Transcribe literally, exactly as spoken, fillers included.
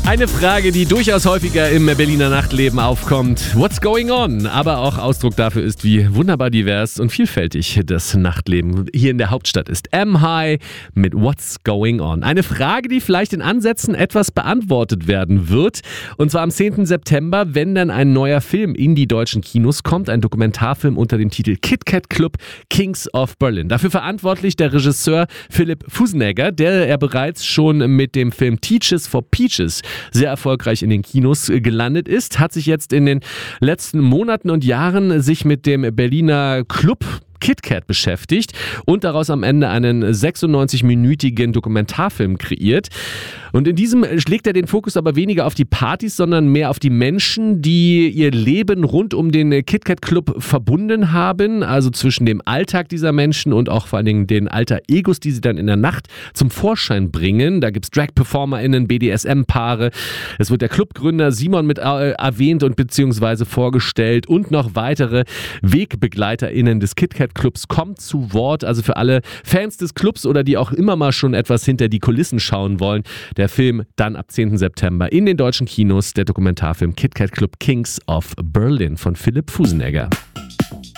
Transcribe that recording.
Eine Frage, die durchaus häufiger im Berliner Nachtleben aufkommt. What's going on? Aber auch Ausdruck dafür ist, wie wunderbar divers und vielfältig das Nachtleben hier in der Hauptstadt ist. M-High mit What's going on? Eine Frage, die vielleicht in Ansätzen etwas beantwortet werden wird. Und zwar am zehnten September, wenn dann ein neuer Film in die deutschen Kinos kommt. Ein Dokumentarfilm unter dem Titel Kit Kat Club Kings of Berlin. Dafür verantwortlich der Regisseur Philipp Fusenegger, der er bereits schon mit dem Film Teaches for Peaches sehr erfolgreich in den Kinos gelandet ist, hat sich jetzt in den letzten Monaten und Jahren sich mit dem Berliner Club Kit Kat beschäftigt und daraus am Ende einen sechsundneunzig-minütigen Dokumentarfilm kreiert. Und in diesem schlägt er den Fokus aber weniger auf die Partys, sondern mehr auf die Menschen, die ihr Leben rund um den Kit Kat Club verbunden haben, also zwischen dem Alltag dieser Menschen und auch vor allen Dingen den Alter-Egos, die sie dann in der Nacht zum Vorschein bringen. Da gibt es Drag-PerformerInnen, B D S M-Paare, es wird der Clubgründer Simon mit äh, erwähnt und beziehungsweise vorgestellt und noch weitere WegbegleiterInnen des Kit Kat Clubs kommen zu Wort. Also für alle Fans des Clubs oder die auch immer mal schon etwas hinter die Kulissen schauen wollen, der Film dann ab zehnten September in den deutschen Kinos, der Dokumentarfilm Kit Kat Club Kings of Berlin von Philipp Fusenegger.